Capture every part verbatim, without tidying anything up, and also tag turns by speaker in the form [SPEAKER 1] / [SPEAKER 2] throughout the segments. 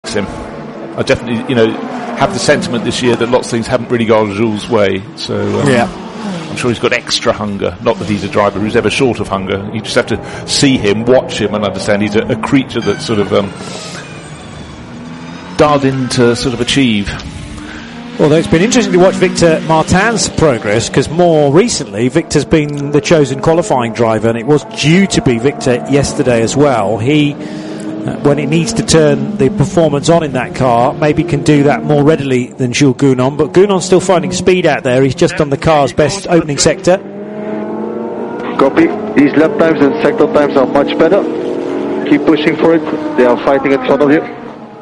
[SPEAKER 1] suits him. I definitely, you know, have the sentiment this year that lots of things haven't really gone Jules' way. So um,
[SPEAKER 2] yeah.
[SPEAKER 1] I'm sure he's got extra hunger. Not that he's a driver who's ever short of hunger. You just have to see him, watch him, and understand he's a, a creature that's sort of um, dialed in to sort of achieve.
[SPEAKER 2] Although it's been interesting to watch Victor Martin's progress, because more recently Victor's been the chosen qualifying driver, and it was due to be Victor yesterday as well. He, uh, when it needs to turn the performance on in that car, maybe can do that more readily than Jules Gounon, but Gounon's still finding speed out there. He's just on the car's best opening sector.
[SPEAKER 3] Copy. These lap times and sector times are much better. Keep pushing for it. They are fighting in front of you.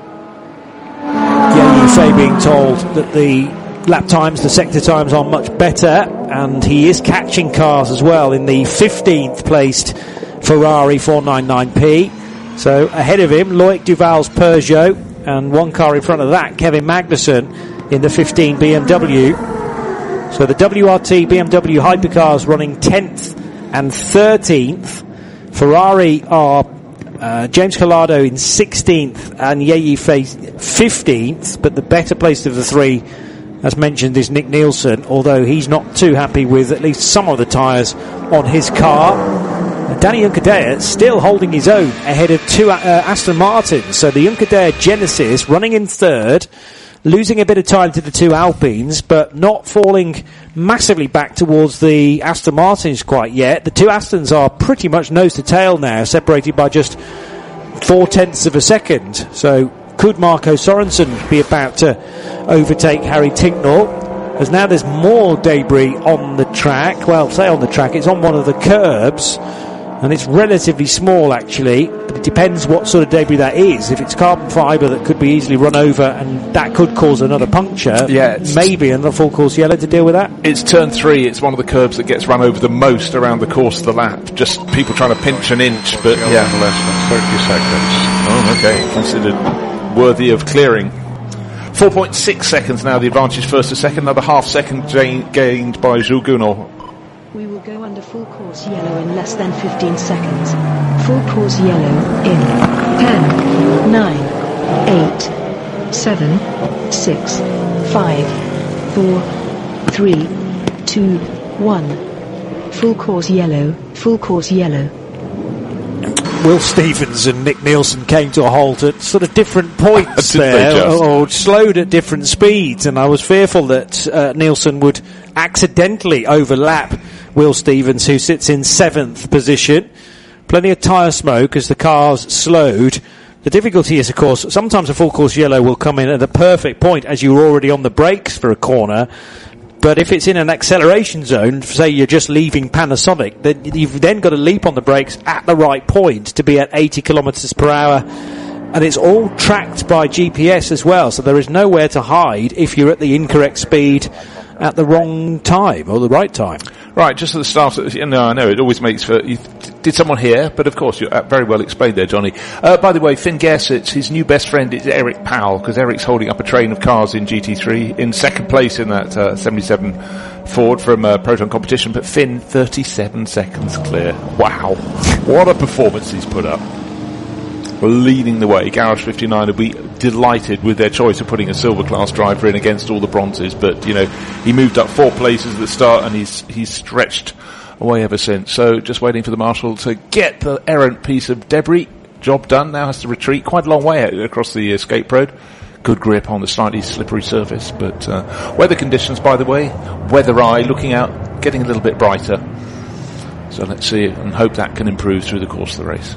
[SPEAKER 2] Yeah, Fay being told that the lap times, the sector times are much better, and he is catching cars as well in the fifteenth placed Ferrari four ninety-nine P. So ahead of him, Loic Duval's Peugeot, and one car in front of that, Kevin Magnussen in the fifteen B M W. So the W R T B M W hypercars running tenth and thirteenth. Ferrari are Uh, James Collado in sixteenth and Yeyi Fay fifteenth, but the better placed of the three, as mentioned, is Nick Nielsen, although he's not too happy with at least some of the tyres on his car. Uh, Danny Juncadella still holding his own ahead of two uh, Aston Martins, so the Juncadella Genesis running in third, losing a bit of time to the two Alpines, but not falling massively back towards the Aston Martins quite yet. The two Astons are pretty much nose to tail now, separated by just four tenths of a second. So could Marco Sorensen be about to overtake Harry Tincknell? As now there's more debris on the track. Well, say on the track, it's on one of the curbs, and it's relatively small actually, but it depends what sort of debris that is. If it's carbon fibre that could be easily run over and that could cause another puncture,
[SPEAKER 1] yeah,
[SPEAKER 2] maybe another full course yellow to deal with that.
[SPEAKER 1] It's turn three, it's one of the curbs that gets run over the most around the course of the lap. Just people trying to pinch an inch, but yeah.
[SPEAKER 4] Less than thirty seconds.
[SPEAKER 1] Oh, okay, considered worthy of clearing. four point six seconds now, the advantage first to second, another half second gained by Jules Gounon.
[SPEAKER 5] We will go under full course yellow in less than fifteen seconds. Full course yellow in ten, nine, eight, seven, six, five, four, three, two, one. Full course yellow, full course yellow.
[SPEAKER 2] Will Stevens and Nick Nielsen came to a halt at sort of different points there, or, or slowed at different speeds, and I was fearful that uh, Nielsen would accidentally overlap Will Stevens, who sits in seventh position. Plenty of tyre smoke as the cars slowed. The difficulty is, of course, sometimes a full course yellow will come in at the perfect point as you're already on the brakes for a corner. But if it's in an acceleration zone, say you're just leaving Panasonic, then you've then got to leap on the brakes at the right point to be at eighty kilometres per hour. And it's all tracked by G P S as well, so there is nowhere to hide if you're at the incorrect speed at the wrong time, or the right time.
[SPEAKER 1] Right, just at the start, of, no, I know, it always makes for, you, did someone hear? But of course, you're very well explained there, Johnny. Uh, by the way, Finn Gersitz, his new best friend is Eric Powell, because Eric's holding up a train of cars in G T three, in second place in that uh, seventy-seven Ford from uh, Proton competition, but Finn, thirty-seven seconds clear. Wow. What a performance he's put up. Leading the way. Garage fifty-nine will be delighted with their choice of putting a silver class driver in against all the bronzes, but you know, he moved up four places at the start and he's he's stretched away ever since. So just waiting for the marshal to get the errant piece of debris. Job done. Now has to retreat quite a long way across the escape road. Good grip on the slightly slippery surface, but uh, weather conditions, by the way, weather eye looking out, getting a little bit brighter. So let's see and hope that can improve through the course of the race.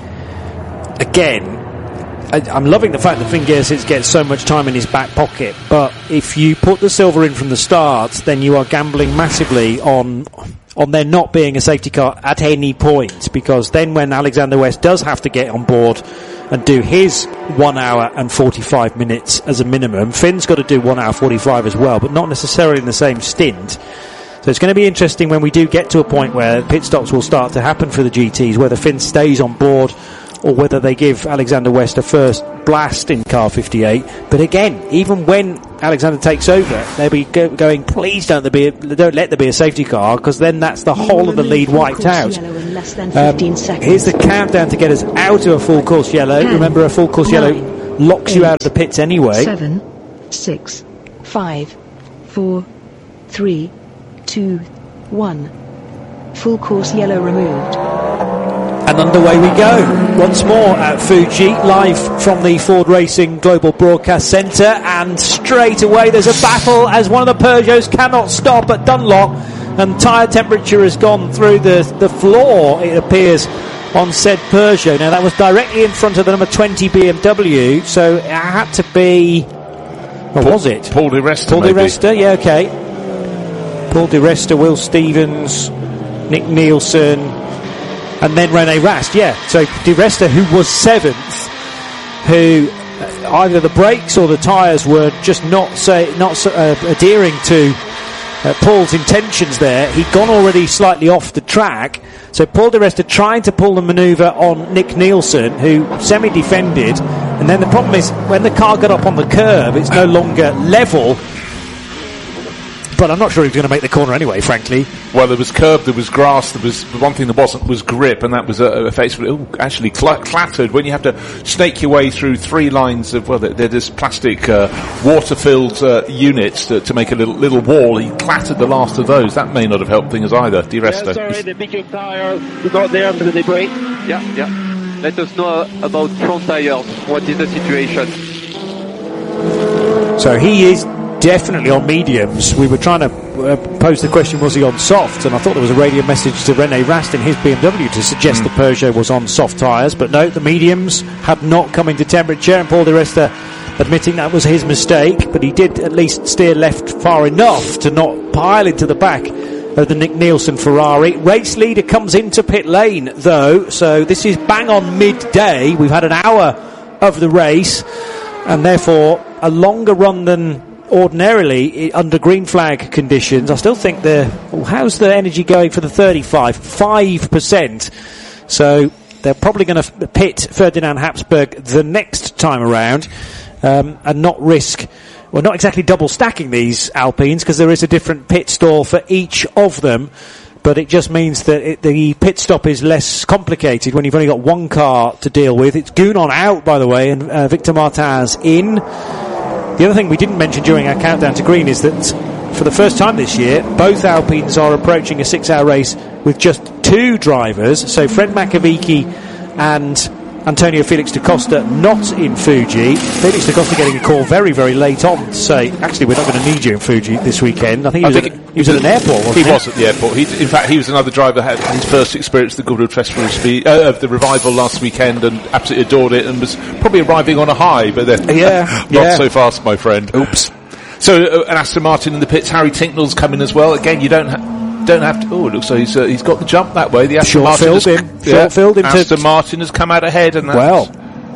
[SPEAKER 2] Again, I, I'm loving the fact that Finn Gersitz gets so much time in his back pocket, but if you put the silver in from the start, then you are gambling massively on on there not being a safety car at any point, because then when Alexander West does have to get on board and do his one hour and forty-five minutes as a minimum, Finn's got to do one hour forty-five as well, but not necessarily in the same stint. So it's going to be interesting when we do get to a point where pit stops will start to happen for the G Ts, whether Finn stays on board or whether they give Alexander West a first blast in car fifty-eight. But again, even when Alexander takes over, they'll be go- going, please don't there be a, don't let there be a safety car, because then that's the whole of the lead wiped out. Um, here's the countdown to get us out of a full course yellow.
[SPEAKER 5] ten,
[SPEAKER 2] Remember, a full course
[SPEAKER 5] nine,
[SPEAKER 2] yellow locks you out of the pits anyway.
[SPEAKER 5] Seven, six, five, four, three, two, one. Full course yellow removed.
[SPEAKER 2] And underway we go once more at Fuji, live from the Ford Racing Global Broadcast Centre, and straight away there's a battle as one of the Peugeots cannot stop at Dunlop, and tyre temperature has gone through the, the floor, it appears, on said Peugeot. Now that was directly in front of the number twenty B M W, so it had to be, or was it?
[SPEAKER 1] Paul Di Resta.
[SPEAKER 2] Paul Di Resta, yeah, okay. Paul Di Resta, Will Stevens, Nick Nielsen, and then Rene Rast, yeah. So Di Resta, who was seventh, who uh, either the brakes or the tyres were just not say not uh, adhering to uh, Paul's intentions there. He'd gone already slightly off the track. So Paul Di Resta trying to pull the manoeuvre on Nick Nielsen, who semi-defended. And then the problem is, when the car got up on the curve, it's no longer level. But I'm not sure he was going to make the corner anyway, frankly.
[SPEAKER 1] Well, there was curb, there was grass, there was one thing that wasn't was grip, and that was a, a face ooh, actually cl- clattered when you have to snake your way through three lines of, well, they're, they're just plastic uh, water-filled uh, units to, to make a little little wall. He clattered the last of those. That may not have helped things either. Di Resta.
[SPEAKER 6] Yeah, sorry, the big tire is not there because they break.
[SPEAKER 7] Yeah, yeah. Let us know about front tires. What is the situation?
[SPEAKER 2] So he is definitely on mediums. We were trying to uh, pose the question, was he on soft? And I thought there was a radio message to Rene Rast in his B M W to suggest mm. the Peugeot was on soft tyres, but no, the mediums had not come into temperature, and Paul Di Resta admitting that was his mistake, but he did at least steer left far enough to not pile into the back of the Nick Nielsen Ferrari. Race leader comes into pit lane though, so this is bang on midday. We've had an hour of the race, and therefore a longer run than ordinarily under green flag conditions. I still think the well, how's the energy going for the thirty-five? five percent. So they're probably going to pit Ferdinand Habsburg the next time around, um, and not risk, well, not exactly double stacking these Alpines, because there is a different pit stall for each of them. But it just means that it, the pit stop is less complicated when you've only got one car to deal with. It's Gounon out, by the way, and uh, Victor Martin's in. The other thing we didn't mention during our countdown to green is that for the first time this year, both Alpines are approaching a six-hour race with just two drivers. So Fred Makovici and Antonio Felix da Costa not in Fuji. Felix da Costa getting a call very, very late on to say, actually, we're not going to need you in Fuji this weekend. I think he was, think at, he was at an airport, wasn't he?
[SPEAKER 1] He was at the airport. He, in fact, he was another driver that had his first experience of the Goodwood Festival of Speed, uh, of the Revival last weekend, and absolutely adored it, and was probably arriving on a high, but then
[SPEAKER 2] yeah,
[SPEAKER 1] not
[SPEAKER 2] yeah.
[SPEAKER 1] so fast, my friend.
[SPEAKER 2] Oops.
[SPEAKER 1] So, uh, an Aston Martin in the pits. Harry Tinknell's coming as well. Again, you don't ha- don't have to. Oh, it looks like he's uh, he's got the jump that way. The Aston
[SPEAKER 2] Short
[SPEAKER 1] Martin has,
[SPEAKER 2] him.
[SPEAKER 1] yeah,
[SPEAKER 2] Short filled him.
[SPEAKER 1] Aston
[SPEAKER 2] to
[SPEAKER 1] Martin has come out ahead, and that's,
[SPEAKER 2] well.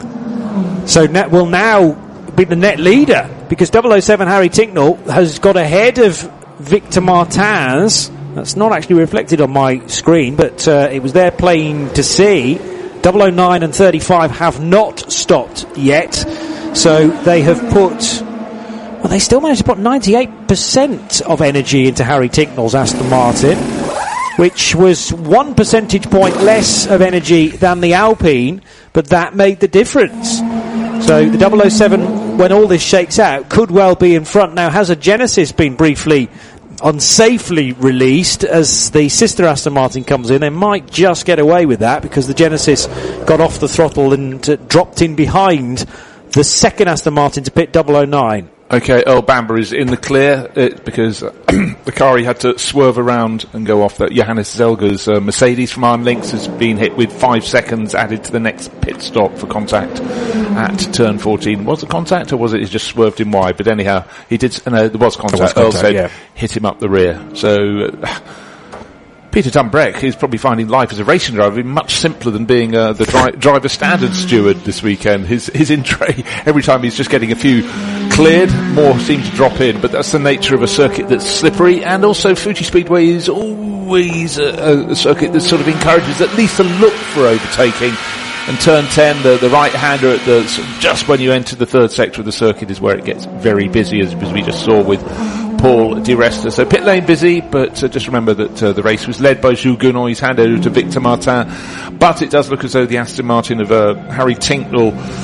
[SPEAKER 2] So net will now be the net leader, because double oh seven Harry Tinknell has got ahead of Victor Martins. That's not actually reflected on my screen, but uh, it was there plain to see. double oh nine and thirty-five have not stopped yet, so they have put, well, they still managed to put ninety-eight percent of energy into Harry Tinknell's Aston Martin, which was one percentage point less of energy than the Alpine, but that made the difference. So the double oh seven, when all this shakes out, could well be in front. Now, has a Genesis been briefly unsafely released as the sister Aston Martin comes in? They might just get away with that, because the Genesis got off the throttle and uh, dropped in behind the second Aston Martin to pit double oh nine.
[SPEAKER 1] Okay, Earl Bamber is in the clear uh, because uh, the car he had to swerve around and go off. That Johannes Zelger's uh, Mercedes from Arm Links has been hit with five seconds added to the next pit stop for contact at turn fourteen. Was it contact, or was it he just swerved in wide? But anyhow, he did. Uh, no, there was contact.
[SPEAKER 2] There was contact,
[SPEAKER 1] Earl said
[SPEAKER 2] yeah.
[SPEAKER 1] hit him up the rear. So. Uh, Peter Dumbreck is probably finding life as a racing driver much simpler than being uh, the dri- driver standard steward this weekend. His his in tray, every time he's just getting a few cleared, more seem to drop in. But that's the nature of a circuit that's slippery, and also Fuji Speedway is always a, a circuit that sort of encourages at least a look for overtaking. And turn ten, the, the right-hander at the just when you enter the third sector of the circuit is where it gets very busy, as, as we just saw with Paul Di Resta. So pit lane busy, but uh, just remember that uh, the race was led by Jules Gounon. He's handed over to Victor Martin, but it does look as though the Aston Martin of uh, Harry Tinknell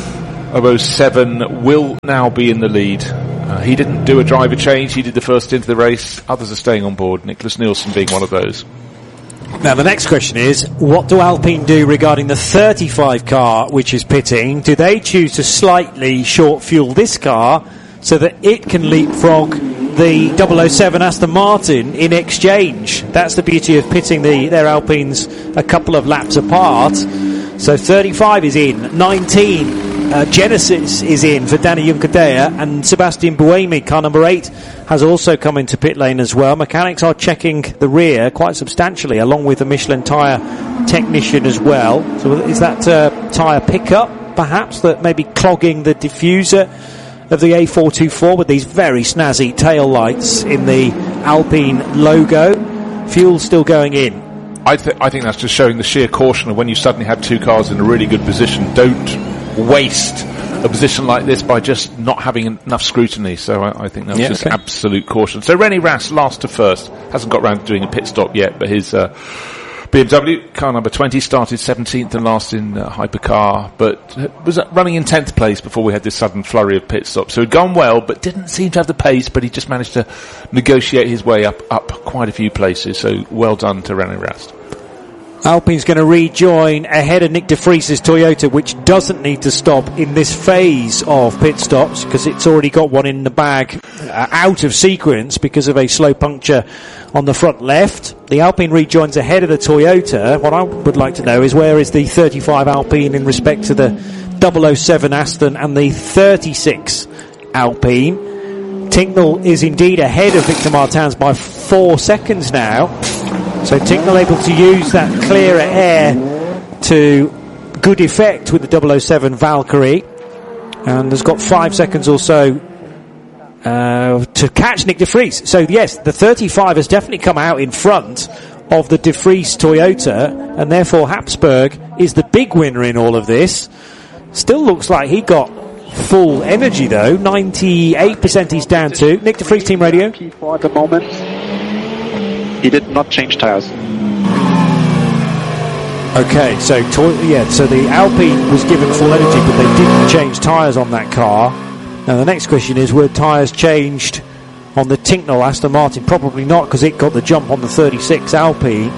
[SPEAKER 1] of oh seven will now be in the lead. Uh, he didn't do a driver change. He did the first into the race. Others are staying on board. Nicholas Nielsen being one of those.
[SPEAKER 2] Now the next question is, what do Alpine do regarding the thirty-five car which is pitting? Do they choose to slightly short fuel this car so that it can leapfrog the double oh seven Aston Martin in exchange? That's the beauty of pitting the, their Alpines a couple of laps apart. So thirty-five is in, nineteen uh, Genesis is in for Danny Juncadella, and Sebastian Buemi, car number eight, has also come into pit lane as well. Mechanics are checking the rear quite substantially, along with the Michelin tyre technician as well. So is that uh, tyre pickup, perhaps, that may be clogging the diffuser of the A four twenty-four with these very snazzy tail lights in the Alpine logo? Fuel still going in.
[SPEAKER 1] I, th- I think that's just showing the sheer caution of when you suddenly have two cars in a really good position. Don't waste a position like this by just not having enough scrutiny. So I, I think that was
[SPEAKER 2] Yeah,
[SPEAKER 1] just
[SPEAKER 2] okay.
[SPEAKER 1] absolute caution. So René Rast, last to first, hasn't got round to doing a pit stop yet, but his uh, B M W car number twenty started seventeenth and last in uh, hypercar, but was running in tenth place before we had this sudden flurry of pit stops. So he'd gone well, but didn't seem to have the pace, but he just managed to negotiate his way up, up quite a few places. So well done to René Rast.
[SPEAKER 2] Alpine's going to rejoin ahead of Nick de Vries's Toyota, which doesn't need to stop in this phase of pit stops because it's already got one in the bag uh, out of sequence because of a slow puncture on the front left. The Alpine rejoins ahead of the Toyota. What I would like to know is where is the thirty-five Alpine in respect to the double oh seven Aston and the thirty-six Alpine. Tincknell is indeed ahead of Victor Martins by four seconds now. So Tincknell able to use that clearer air to good effect with the double oh seven Valkyrie, and has got five seconds or so uh, to catch Nick de Vries. So yes, the thirty-five has definitely come out in front of the de Vries Toyota, and therefore Habsburg is the big winner in all of this. Still looks like he got full energy though. ninety-eight percent he's down to. Nick de Vries, Team Radio.
[SPEAKER 8] P four at the moment. He did not change tires.
[SPEAKER 2] Okay, so to- yeah, so the Alpine was given full energy, but they didn't change tyres on that car. Now the next question is, were tyres changed on the Tincknell Aston Martin? Probably not, because it got the jump on the thirty-six Alpine,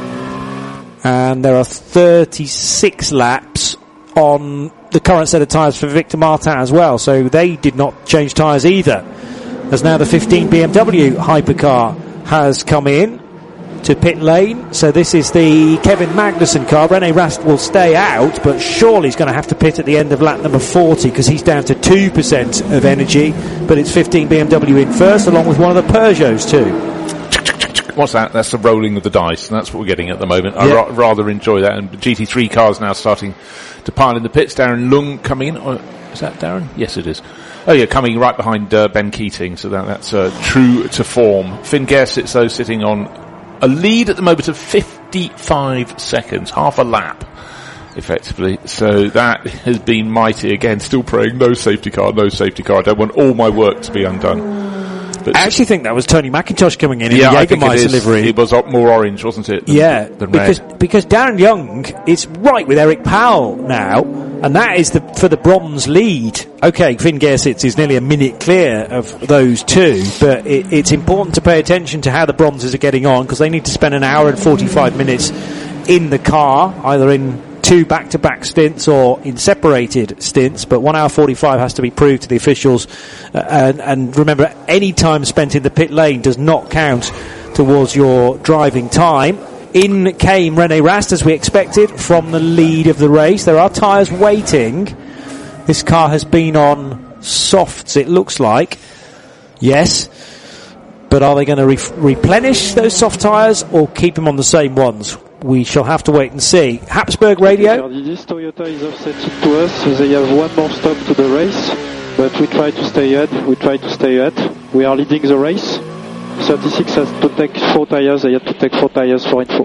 [SPEAKER 2] and there are thirty-six laps on the current set of tyres for Victor Martin as well, so they did not change tyres either. As now the fifteen B M W hypercar has come in to pit lane. So this is the Kevin Magnussen car. René Rast will stay out, but surely he's going to have to pit at the end of lap number forty because he's down to two percent of energy. But it's fifteen B M W in first, along with one of the Peugeots too.
[SPEAKER 1] What's that? That's the rolling of the dice, and that's what we're getting at the moment. I
[SPEAKER 2] Yeah.
[SPEAKER 1] ra- rather enjoy that. And G T three cars now starting to pile in the pits. Darren Lung coming in. Or, is that Darren? Yes, it is. Oh yeah, coming right behind uh, Ben Keating. So that, that's uh, true to form. Finn Gare sits though sitting on a lead at the moment of fifty-five seconds, half a lap, effectively. So that has been mighty. Again, still praying, no safety car, no safety car. I don't want all my work to be undone. But
[SPEAKER 2] I actually think that was Tony McIntosh coming in
[SPEAKER 1] yeah,
[SPEAKER 2] in the
[SPEAKER 1] I think it
[SPEAKER 2] Jägermeister
[SPEAKER 1] is.
[SPEAKER 2] livery.
[SPEAKER 1] It was more orange, wasn't it? Than,
[SPEAKER 2] Yeah,
[SPEAKER 1] than
[SPEAKER 2] because
[SPEAKER 1] red.
[SPEAKER 2] because Darren Young is right with Eric Powell now, and that is the for the bronze lead. Okay, Finn Gersitz is nearly a minute clear of those two, but it, it's important to pay attention to how the bronzes are getting on because they need to spend an hour and forty-five minutes in the car, either in two back-to-back stints or in separated stints, but one hour forty-five has to be proved to the officials, uh, and, and remember, any time spent in the pit lane does not count towards your driving time. In came René Rast, as we expected, from the lead of the race. There are tyres waiting. This car has been on softs, it looks like. Yes. But are they going to re- replenish those soft tyres or keep them on the same ones? We shall have to wait and see. Habsburg Radio.
[SPEAKER 8] This Toyota is offset to us, so they have one more stop to the race, but we try to stay ahead. We try to stay ahead. We are leading the race. thirty-six has to take four tires. They have to take four tires for info.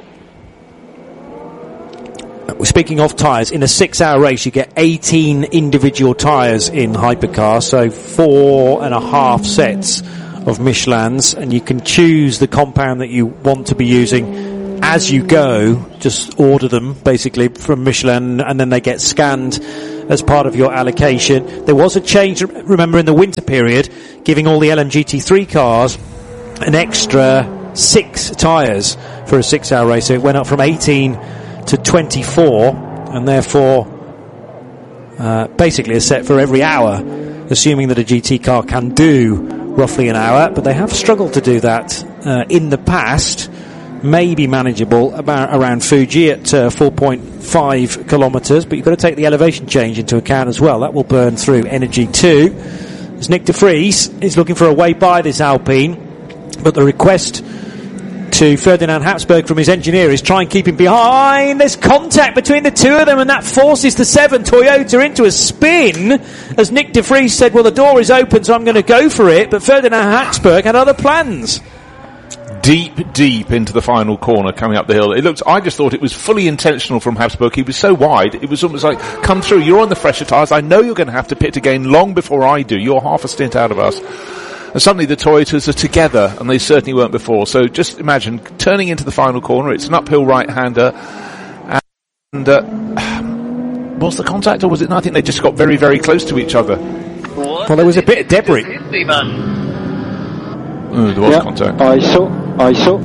[SPEAKER 2] Speaking of tyres, in a six-hour race you get eighteen individual tyres in hypercar, so four and a half sets of Michelins, and you can choose the compound that you want to be using as you go. Just order them basically from Michelin, and then they get scanned as part of your allocation. There was a change, remember, in the winter period, giving all the L M G T three cars an extra six tyres for a six-hour race. So it went up from eighteen to twenty-four, and therefore uh, basically a set for every hour, assuming that a G T car can do roughly an hour. But they have struggled to do that uh, in the past. May be manageable about around Fuji at uh, four point five kilometres, but you've got to take the elevation change into account as well. That will burn through energy too. As Nick de Vries is looking for a way by this Alpine, but the request to Ferdinand Habsburg from his engineer is try and keep him behind. There's contact between the two of them, and that forces the seven Toyota into a spin. As Nick de Vries said, well, the door is open, so I'm going to go for it, but Ferdinand Habsburg had other plans.
[SPEAKER 1] Deep, deep into the final corner coming up the hill. It looked, I just thought it was fully intentional from Habsburg. He was so wide, it was almost like, come through, you're on the fresher tyres, I know you're going to have to pit again long before I do, you're half a stint out of us. And suddenly the Toyotas are together, and they certainly weren't before. So just imagine, turning into the final corner, it's an uphill right-hander, and, uh, was the contact, or was it, no, I think they just got very, very close to each other.
[SPEAKER 2] Well, there was a bit of debris.
[SPEAKER 1] Oh, there was
[SPEAKER 8] yeah,
[SPEAKER 1] contact.
[SPEAKER 8] I saw, I saw.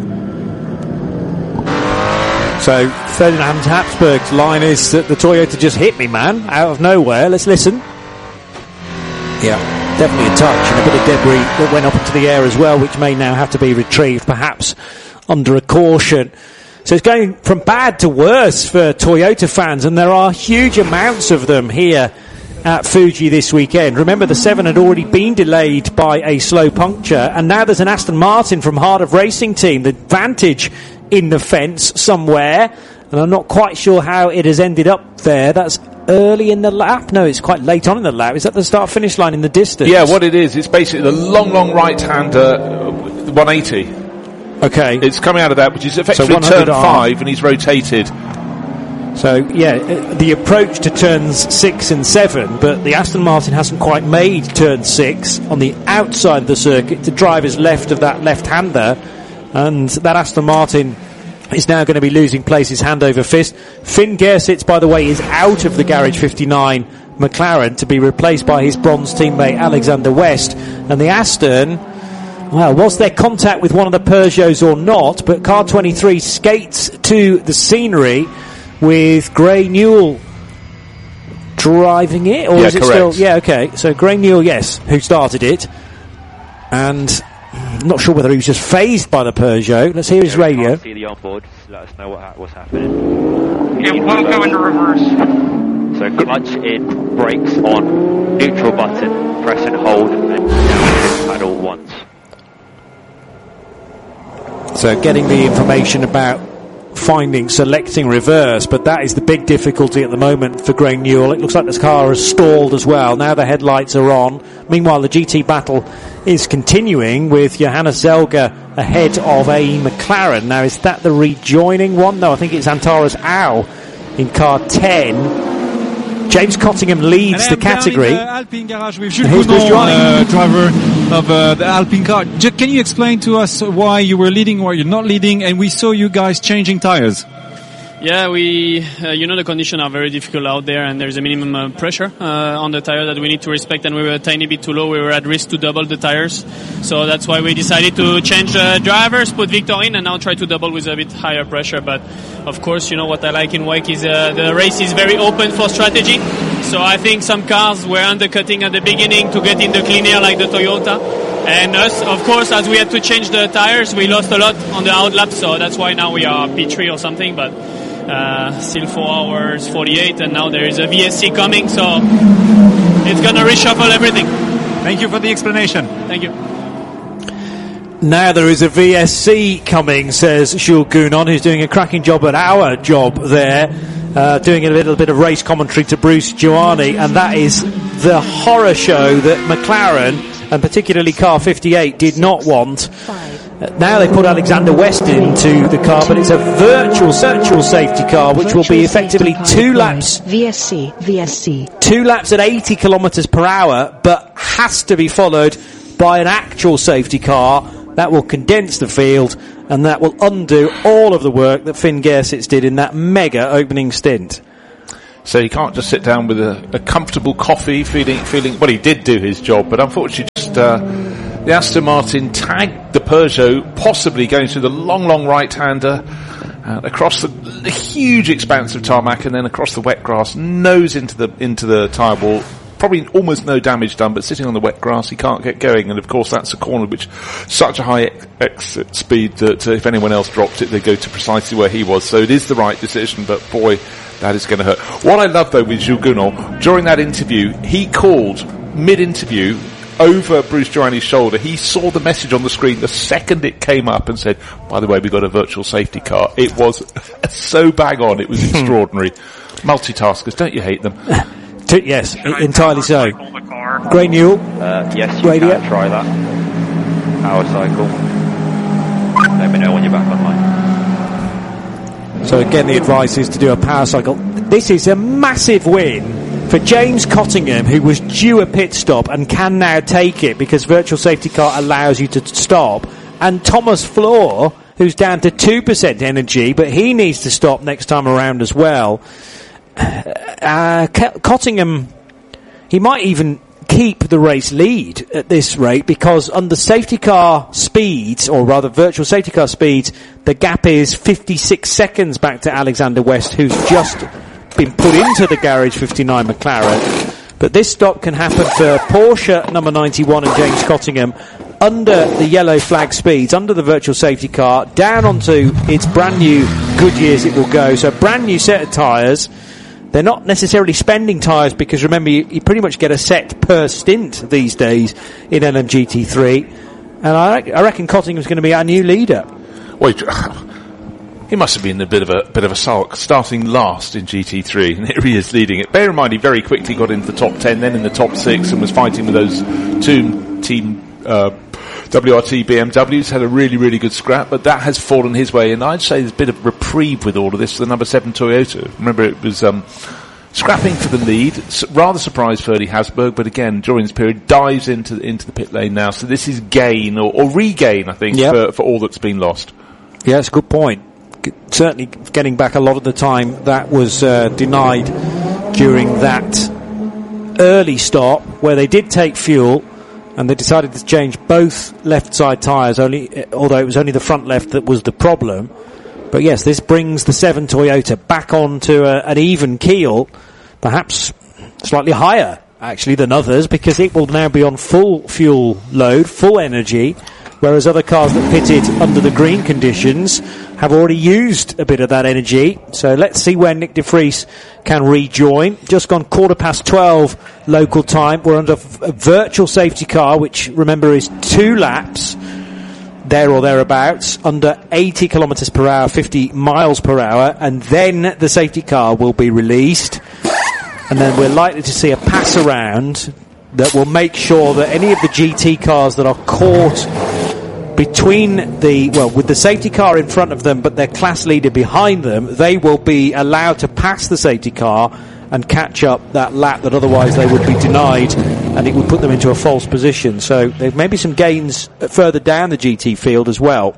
[SPEAKER 2] So Ferdinand Habsburg's line is that the Toyota just hit me, man, out of nowhere. Let's listen. Yeah, definitely a touch and a bit of debris that went up into the air as well, which may now have to be retrieved, perhaps under a caution. So it's going from bad to worse for Toyota fans, and there are huge amounts of them here at Fuji this weekend. Remember, the seven had already been delayed by a slow puncture, and now there's an Aston Martin from Heart of Racing team, the Vantage, in the fence somewhere, and I'm not quite sure how it has ended up there. That's early in the lap? No, it's quite late on in the lap. Is that the start-finish line in the distance?
[SPEAKER 1] Yeah, what it is, it's basically the long, long right-hander uh, one eighty.
[SPEAKER 2] Okay.
[SPEAKER 1] It's coming out of that, which is effectively
[SPEAKER 2] so
[SPEAKER 1] turn five, and he's rotated.
[SPEAKER 2] So, yeah, the approach to turns six and seven, but the Aston Martin hasn't quite made turn six on the outside of the circuit. The driver's left of that left-hander, and that Aston Martin is now going to be losing places hand over fist. Finn Gersitz, by the way, is out of the Garage fifty-nine McLaren to be replaced by his bronze teammate Alexander West. And the Aston, well, was there contact with one of the Peugeots or not? But car twenty-three skates to the scenery with Gray Newell driving it, or
[SPEAKER 1] yeah,
[SPEAKER 2] is it
[SPEAKER 1] correct.
[SPEAKER 2] still? Yeah, okay. So Gray Newell, yes, who started it, and I'm not sure whether he was just phased by the Peugeot. Let's hear his
[SPEAKER 9] yeah,
[SPEAKER 2] radio.
[SPEAKER 9] See the onboard. Let us know what ha- what's happening.
[SPEAKER 10] It won't go into reverse.
[SPEAKER 9] So clutch in, brakes on, neutral button, press and hold, and then down pedal once.
[SPEAKER 2] So getting the information about finding, selecting reverse, but that is the big difficulty at the moment for Gray Newell. It looks like this car has stalled as well. Now the headlights are on. Meanwhile, the G T battle is continuing with Johannes Zelger ahead of a McLaren. Now, is that the rejoining one? No, I think it's Antares Au in car ten. James Cottingham leads the category.
[SPEAKER 11] In the Alpine garage with Jules Gounon, uh, driver of uh, the Alpine car. J- can you explain to us why you were leading, why you're not leading, and we saw you guys changing tires?
[SPEAKER 12] Yeah, we, uh, you know, the conditions are very difficult out there, and there's a minimum uh, pressure uh, on the tire that we need to respect, and we were a tiny bit too low. We were at risk to double the tires, so that's why we decided to change uh, drivers, put Victor in, and now try to double with a bit higher pressure. But of course, you know what I like in WEC is uh, the race is very open for strategy. So I think some cars were undercutting at the beginning to get in the clean air, like the Toyota. And us, of course, as we had to change the tires, we lost a lot on the outlap, so that's why now we are P three or something, but uh, still four hours forty-eight, and now there is a V S C coming, so it's going to reshuffle everything.
[SPEAKER 11] Thank you for the explanation.
[SPEAKER 12] Thank you.
[SPEAKER 2] Now there is a V S C coming, says Jules Gounon, who's doing a cracking job at our job there, uh, doing a little bit of race commentary to Bruce Giuani, and that is the horror show that McLaren, and particularly car fifty-eight, did not want. Uh, now they put Alexander West into the car, but it's a virtual, virtual safety car, which will be effectively two laps.
[SPEAKER 5] V S C, V S C.
[SPEAKER 2] Two laps at eighty kilometres per hour, but has to be followed by an actual safety car. That will condense the field, and that will undo all of the work that Finn Gersitz did in that mega opening stint.
[SPEAKER 1] So you can't just sit down with a, a comfortable coffee, feeling, feeling. Well, he did do his job, but unfortunately, just uh, the Aston Martin tagged the Peugeot, possibly going through the long, long right-hander uh, across the, the huge expanse of tarmac, and then across the wet grass, nose into the into the tyre wall. Probably almost no damage done, but sitting on the wet grass, he can't get going. And of course, that's a corner which such a high ex- exit speed that uh, if anyone else dropped it, they go to precisely where he was. So it is the right decision, but boy, that is going to hurt. What I love though with Jules Gounon, during that interview, he called mid-interview over Bruce Giuliani's shoulder. He saw the message on the screen the second it came up and said, by the way, we've got a virtual safety car. It was so bang on. It was extraordinary. Multitaskers, don't you hate them?
[SPEAKER 2] Yes, entirely so. Gray Newell.
[SPEAKER 9] Uh, yes, you
[SPEAKER 2] radio.
[SPEAKER 9] can try that. Power cycle. Let me know when you're back online.
[SPEAKER 2] So again, the advice is to do a power cycle. This is a massive win for James Cottingham, who was due a pit stop and can now take it because virtual safety car allows you to stop. And Thomas Floor, who's down to two percent energy, but he needs to stop next time around as well. Uh, Cottingham, he might even keep the race lead at this rate because under safety car speeds, or rather virtual safety car speeds, the gap is fifty-six seconds back to Alexander West, who's just been put into the Garage fifty-nine McLaren. But this stop can happen for Porsche number ninety-one and James Cottingham under the yellow flag speeds, under the virtual safety car, down onto its brand new Goodyears it will go. So brand new set of tyres. They're not necessarily spending tyres because remember you, you pretty much get a set per stint these days in L M G T three, and I, I reckon Cottingham's going to be our new leader.
[SPEAKER 1] Wait, he must have been a bit of a bit of a sulk, starting last in G T three, and here he is leading it. Bear in mind, he very quickly got into the top ten, then in the top six, and was fighting with those two team uh, W R T B M Ws. Had a really, really good scrap, but that has fallen his way, and I'd say there's a bit of reprieve with all of this for the number seven Toyota. Remember, it was um, scrapping for the lead. S- rather surprised Ferdy Hasberg, but again, during this period, dives into into the pit lane now. So this is gain, or, or regain, I think, yep. for, for all that's been lost.
[SPEAKER 2] Yeah, that's a good point. G- certainly getting back a lot of the time that was uh, denied during that early stop, where they did take fuel, and they decided to change both left side tyres, only, although it was only the front left that was the problem. But yes, this brings the seven Toyota back onto a, an even keel, perhaps slightly higher actually than others, because it will now be on full fuel load, full energy, whereas other cars that pitted under the green conditions have already used a bit of that energy. So let's see when Nick de Vries can rejoin. Just gone quarter past twelve local time. We're under a virtual safety car, which remember is two laps there or thereabouts, under eighty kilometres per hour, fifty miles per hour, and then the safety car will be released, and then we're likely to see a pass around that will make sure that any of the G T cars that are caught between the, well, with the safety car in front of them but their class leader behind them, they will be allowed to pass the safety car and catch up that lap that otherwise they would be denied, and it would put them into a false position. So there may be some gains further down the G T field as well.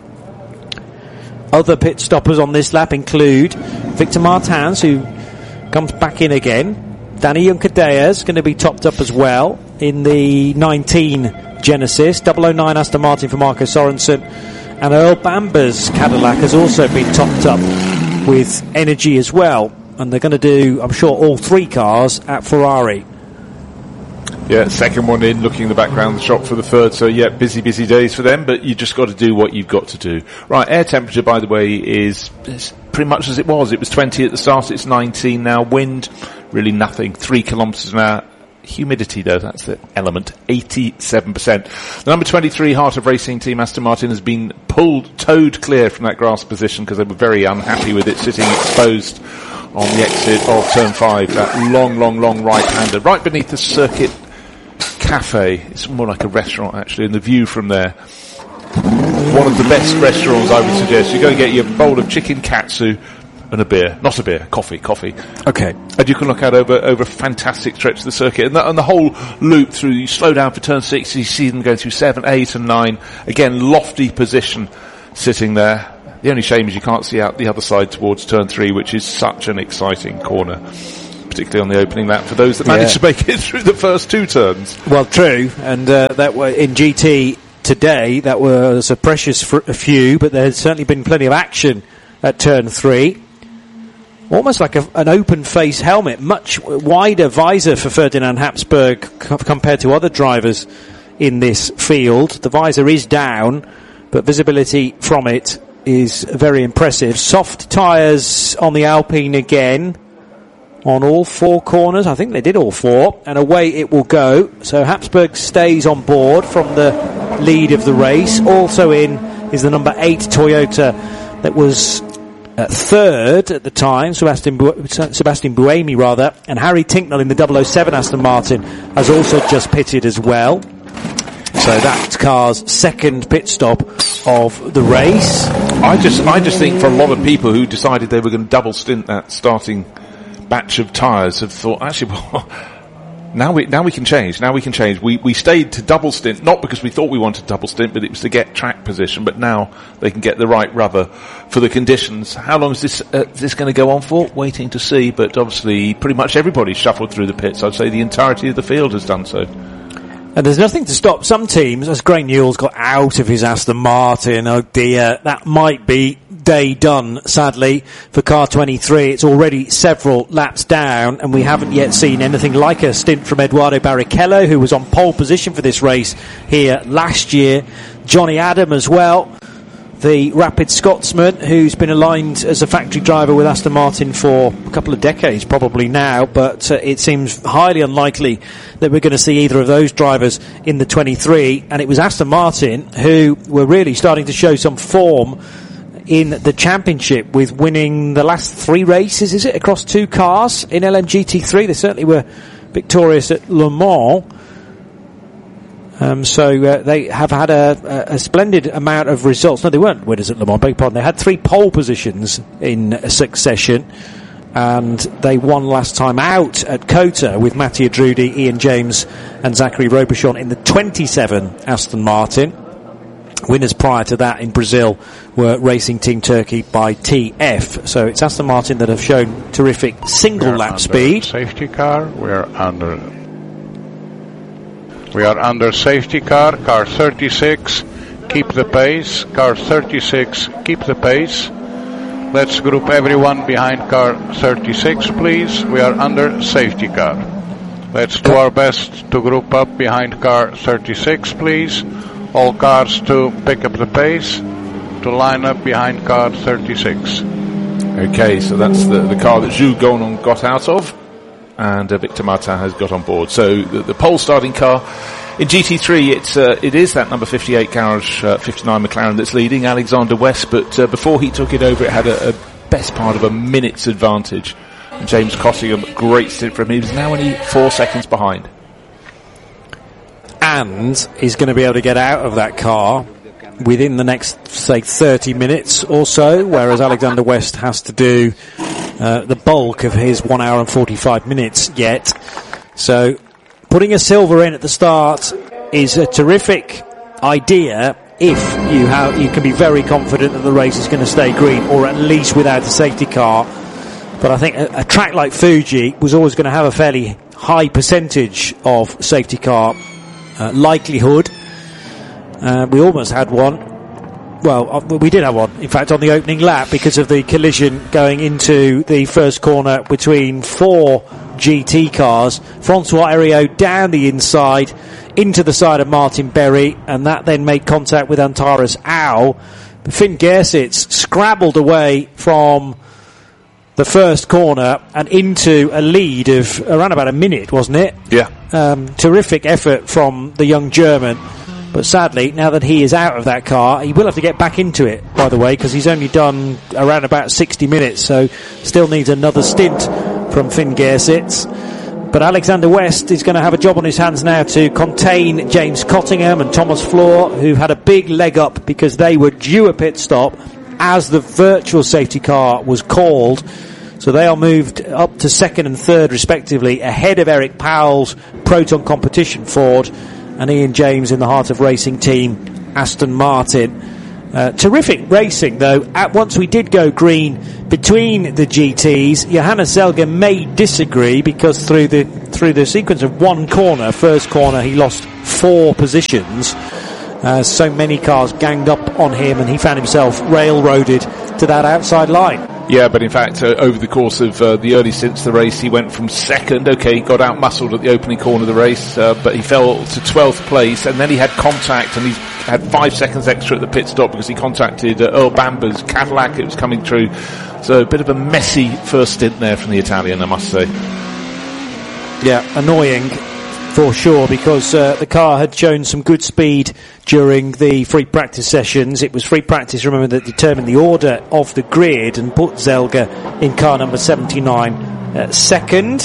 [SPEAKER 2] Other pit stoppers on this lap include Victor Martins, who comes back in again. Danny Juncker is going to be topped up as well in the nineteen Genesis. double oh nine Aston Martin for Marco Sorensen, and Earl Bamber's Cadillac has also been topped up with energy as well, and they're going to do, I'm sure, all three cars at Ferrari.
[SPEAKER 1] Yeah, second one in, looking in the background the shop for the third. So yeah, busy, busy days for them, but you just got to do what you've got to do. Right, air temperature, by the way, is, is pretty much as it was. It was twenty at the start, it's nineteen now. Wind, really nothing, three kilometres an hour. Humidity, though, that's the element, eighty-seven percent. The number twenty-three Heart of Racing team, Aston Martin, has been pulled, towed clear from that grass position because they were very unhappy with it, sitting exposed on the exit of turn five. That long, long, long right-hander, right beneath the Circuit Cafe. It's more like a restaurant, actually, and the view from there. One of the best restaurants, I would suggest. You go and get your bowl of chicken katsu and a beer. Not a beer, coffee, coffee.
[SPEAKER 2] Okay.
[SPEAKER 1] And you can look out over over a fantastic stretch of the circuit. And the, and the whole loop through, you slow down for turn six, you see them going through seven, eight and nine. Again, lofty position sitting there. The only shame is you can't see out the other side towards turn three, which is such an exciting corner, particularly on the opening lap for those that managed yeah. to make it through the first two turns.
[SPEAKER 2] Well, true, and uh, that were in G T today, that was a precious fr- a few, but there's certainly been plenty of action at turn three. Almost like a, an open face helmet, much wider visor for Ferdinand Habsburg c- compared to other drivers in this field. The visor is down, but visibility from it is very impressive. Soft tyres on the Alpine again, on all four corners. I think they did all four, and away it will go. So Habsburg stays on board from the lead of the race. Also in is the number eight Toyota that was Uh, third at the time, Sebastian, Bu- Sebastian Buemi rather, and Harry Tinknell in the double oh seven Aston Martin has also just pitted as well. So that's car's second pit stop of the race.
[SPEAKER 1] I just, I just think for a lot of people who decided they were going to double stint that starting batch of tyres have thought, actually, well, now we, now we can change, now we can change. We, we stayed to double stint, not because we thought we wanted double stint, but it was to get track position, but now they can get the right rubber for the conditions. How long is this, uh, this going to go on for? Waiting to see, but obviously pretty much everybody shuffled through the pits. I'd say the entirety of the field has done so.
[SPEAKER 2] And there's nothing to stop some teams, as Gray Newell's got out of his Aston Martin. Oh dear, that might be day done, sadly, for car twenty-three. It's already several laps down, and we haven't yet seen anything like a stint from Eduardo Barrichello, who was on pole position for this race here last year. Johnny Adam as well, the rapid Scotsman, who's been aligned as a factory driver with Aston Martin for a couple of decades probably now, but uh, it seems highly unlikely that we're going to see either of those drivers in the twenty-three. And it was Aston Martin who were really starting to show some form in the championship, with winning the last three races, is it, across two cars in L M G T three. They certainly were victorious at Le Mans. Um, so uh, they have had a, a, a splendid amount of results. No, they weren't winners at Le Mans, beg your pardon. They had three pole positions in succession, and they won last time out at COTA with Mattia Drudi, Ian James and Zachary Robichon in the twenty-seven Aston Martin. Winners prior to that in Brazil were Racing Team Turkey by T F. So it's Aston Martin that have shown terrific single lap speed.
[SPEAKER 4] Safety car, we're under We are under safety car, car thirty-six, keep the pace, car thirty-six, keep the pace. Let's group everyone behind car thirty-six, please. We are under safety car. Let's do our best to group up behind car thirty-six, please. All cars to pick up the pace, to line up behind car thirty-six.
[SPEAKER 1] Okay, so that's the, the car that Jules Gonon got out of, and uh, Victor Martin has got on board. So the, the pole starting car in G T three, it's uh, it is that number fifty-eight Garage uh, fifty-nine McLaren that's leading, Alexander West. But uh, before he took it over, it had a, a best part of a minute's advantage. And James Cottingham, great stint from him. He's now only four seconds behind.
[SPEAKER 2] And he's going to be able to get out of that car within the next, say, thirty minutes or so, whereas Alexander West has to do uh, the bulk of his one hour and forty-five minutes yet. So putting a silver in at the start is a terrific idea if you have, you can be very confident that the race is going to stay green, or at least without a safety car. But I think a, a track like Fuji was always going to have a fairly high percentage of safety car uh, likelihood. Uh, we almost had one. Well, uh, we did have one, in fact, on the opening lap because of the collision going into the first corner between four G T cars. Francois Heriot down the inside into the side of Martin Berry, and that then made contact with Antares Au. Finn Gersitz scrabbled away from the first corner and into a lead of around about a minute, wasn't it?
[SPEAKER 1] Yeah.
[SPEAKER 2] Um, terrific effort from the young German. But sadly, now that he is out of that car, he will have to get back into it, by the way, because he's only done around about sixty minutes, so still needs another stint from Finn Gersitz. But Alexander West is going to have a job on his hands now to contain James Cottingham and Thomas Floor, who had a big leg up because they were due a pit stop as the virtual safety car was called. So they are moved up to second and third, respectively, ahead of Eric Powell's Proton Competition Ford and Ian James in the Heart of Racing team Aston Martin. Uh, terrific racing, though. At once we did go green between the G Ts. Johannes Zelger may disagree because through the through the sequence of one corner, first corner, he lost four positions. Uh, so many cars ganged up on him, and he found himself railroaded to that outside line.
[SPEAKER 1] Yeah, but in fact, uh, over the course of uh, the early stints of the race, he went from second. Okay, he got out-muscled at the opening corner of the race, uh, but he fell to twelfth place, and then he had contact, and he had five seconds extra at the pit stop because he contacted uh, Earl Bamber's Cadillac. It was coming through. So a bit of a messy first stint there from the Italian, I must say.
[SPEAKER 2] Yeah, annoying for sure, because uh, the car had shown some good speed during the free practice sessions. It was free practice, remember, that determined the order of the grid and put Zelger in car number seventy-nine uh, second.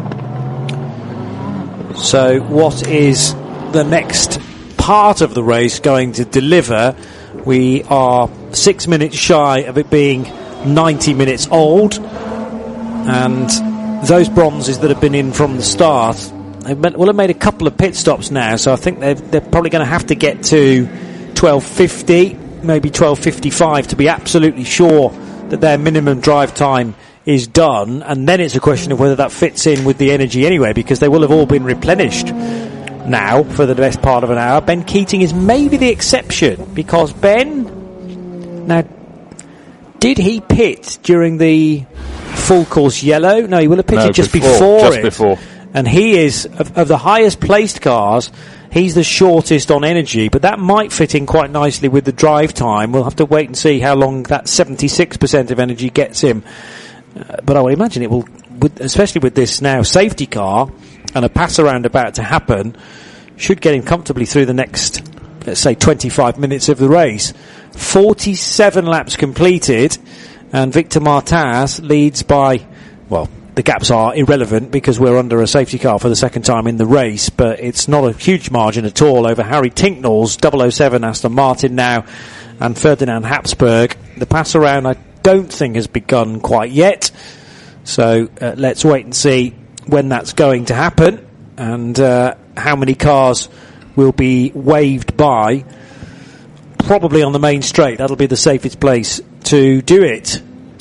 [SPEAKER 2] So what is the next part of the race going to deliver? We are six minutes shy of it being ninety minutes old, and those bronzes that have been in from the start, they will have made a couple of pit stops now, so I think they're, they're probably going to have to get to twelve fifty, maybe twelve fifty-five to be absolutely sure that their minimum drive time is done, and then it's a question of whether that fits in with the energy anyway, because they will have all been replenished now for the best part of an hour. Ben Keating is maybe the exception, because Ben, now, did he pit during the full course yellow? No, he will have pitted
[SPEAKER 1] no,
[SPEAKER 2] just
[SPEAKER 1] before,
[SPEAKER 2] before
[SPEAKER 1] just
[SPEAKER 2] it.
[SPEAKER 1] before.
[SPEAKER 2] And he is, of, of the highest placed cars, he's the shortest on energy, but that might fit in quite nicely with the drive time. We'll have to wait and see how long that seventy-six percent of energy gets him. Uh, but I would imagine it will, with, especially with this now safety car and a pass around about to happen, should get him comfortably through the next, let's say, twenty-five minutes of the race. forty-seven laps completed, and Victor Martins leads by, well, the gaps are irrelevant because we're under a safety car for the second time in the race, but it's not a huge margin at all over Harry Tinknell's double oh seven Aston Martin now and Ferdinand Habsburg. The pass around I don't think has begun quite yet, so uh, let's wait and see when that's going to happen and uh, how many cars will be waved by. Probably on the main straight. That'll be the safest place to do it.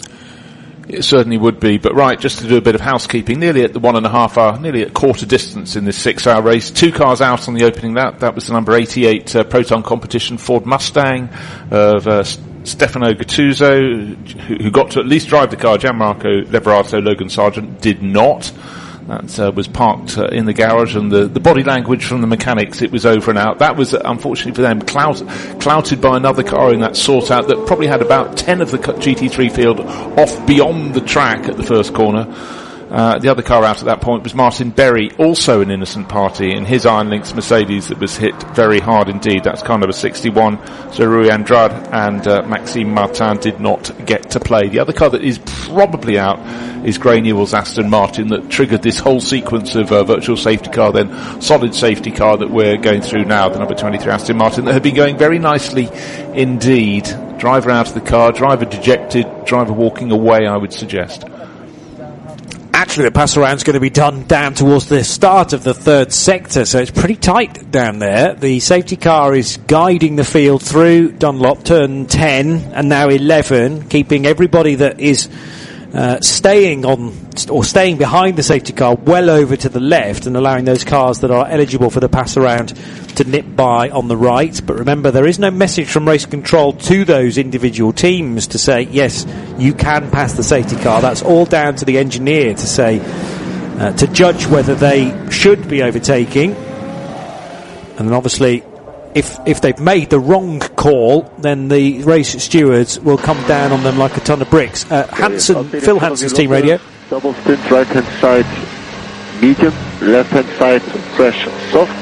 [SPEAKER 1] It certainly would be, but right, just to do a bit of housekeeping, nearly at the one and a half hour, nearly at quarter distance in this six hour race. Two cars out on the opening lap. That was the number eighty-eight uh, Proton Competition Ford Mustang of uh, Stefano Gattuso, who, who got to at least drive the car. Gianmarco Leverato, Logan Sargent did not. That uh, was parked uh, in the garage, and the, the body language from the mechanics, it was over and out. That was, uh, unfortunately for them, clout, clouted by another car in that sort out that probably had about ten of the G T three field off beyond the track at the first corner. Uh, the other car out at that point was Martin Berry, also an innocent party in his Iron Lynx Mercedes that was hit very hard indeed. That's car number sixty-one. So Rui Andrade and uh, Maxime Martin did not get to play. The other car that is probably out is Gray Newell's Aston Martin that triggered this whole sequence of uh, virtual safety car, then solid safety car that we're going through now, the number twenty-three Aston Martin, that had been going very nicely indeed. Driver out of the car, driver dejected, driver walking away, I would suggest.
[SPEAKER 2] Actually, the pass around's going to be done down towards the start of the third sector, so it's pretty tight down there. The safety car is guiding the field through Dunlop, turn ten and now eleven, keeping everybody that is uh, staying on or staying behind the safety car well over to the left and allowing those cars that are eligible for the pass around to nip by on the right. But remember, there is no message from race control to those individual teams to say, yes, you can pass the safety car. That's all down to the engineer to say, uh, to judge whether they should be overtaking. And then obviously, if if they've made the wrong call, then the race stewards will come down on them like a ton of bricks. Uh, Hansen, Phil Hansen's team radio.
[SPEAKER 3] Double stint, right hand side medium, left hand side fresh soft.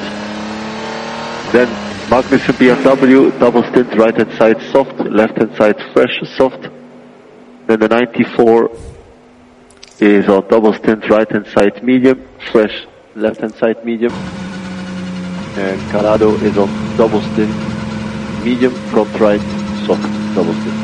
[SPEAKER 3] Then Magnussen B M W, double stint, right hand side soft, left hand side fresh soft. Then the ninety-four is on double stint, right hand side medium, fresh, left hand side medium. And Carrado is on double stint, medium, front right, soft, double stint.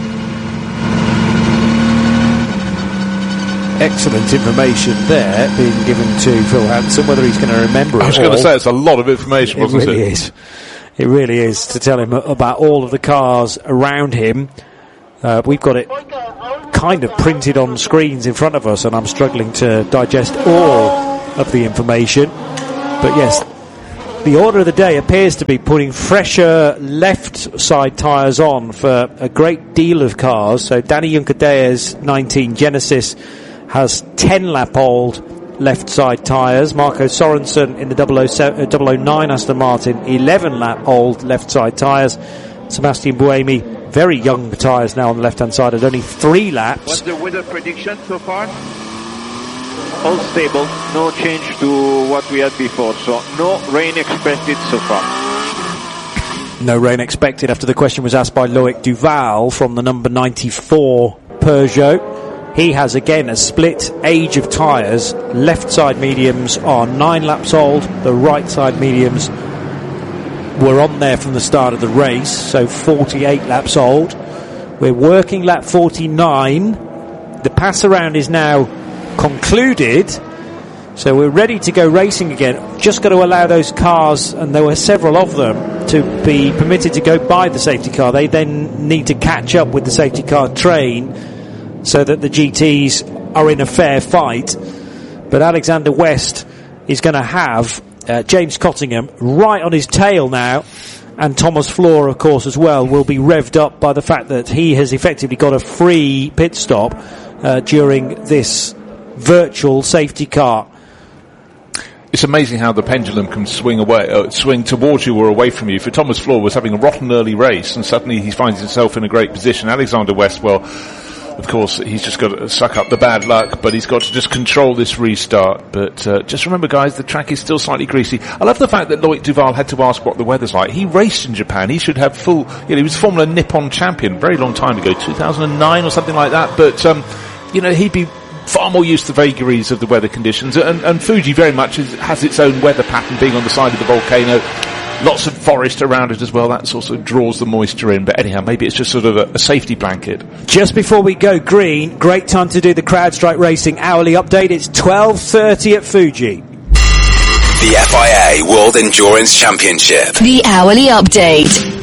[SPEAKER 2] Excellent information there being given to Phil Hansen. Whether he's going to remember it
[SPEAKER 1] I was
[SPEAKER 2] all,
[SPEAKER 1] going to say, it's a lot of information,
[SPEAKER 2] it
[SPEAKER 1] wasn't
[SPEAKER 2] really
[SPEAKER 1] it?
[SPEAKER 2] Is. It really is, to tell him about all of the cars around him. Uh, we've got it kind of printed on screens in front of us, and I'm struggling to digest all of the information. But yes, the order of the day appears to be putting fresher left side tyres on for a great deal of cars. So Danny Junkerdea's nineteen Genesis has ten lap old left side tyres. Marco Sorensen in the double oh nine Aston Martin, eleven lap old left side tyres. Sebastian Buemi, very young tyres now on the left hand side at only three laps.
[SPEAKER 4] What's the weather prediction so far? All stable, no change to what we had before, so no rain expected so far.
[SPEAKER 2] No rain expected after the question was asked by Loic Duval from the number ninety-four Peugeot. He has again a split age of tyres. Left side mediums are nine laps old, the right side mediums were on there from the start of the race, so forty-eight laps old. We're working lap forty-nine. The pass around is now concluded, so we're ready to go racing again. Just got to allow those cars, and there were several of them, to be permitted to go by the safety car. They then need to catch up with the safety car train so that the G Ts are in a fair fight. But Alexander West is going to have uh, James Cottingham right on his tail now, and Thomas Floor, of course, as well, will be revved up by the fact that he has effectively got a free pit stop uh, during this virtual safety car.
[SPEAKER 1] It's amazing how the pendulum can swing away, uh, swing towards you or away from you. For Thomas Floor was having a rotten early race, and suddenly he finds himself in a great position. Alexander West, well, of course, he's just got to suck up the bad luck, but he's got to just control this restart. But uh, just remember, guys, the track is still slightly greasy. I love the fact that Loic Duval had to ask what the weather's like. He raced in Japan. He should have full, you know, he was Formula Nippon champion very long time ago, two thousand nine or something like that. But, um, you know, he'd be far more used to the vagaries of the weather conditions. And, and Fuji very much is, has its own weather pattern, being on the side of the volcano. Lots of forest around it as well. That also draws the moisture in. But anyhow, maybe it's just sort of a, a safety blanket.
[SPEAKER 2] Just before we go green, great time to do the CrowdStrike Racing hourly update. It's twelve thirty at Fuji.
[SPEAKER 10] The F I A World Endurance Championship.
[SPEAKER 13] The hourly update.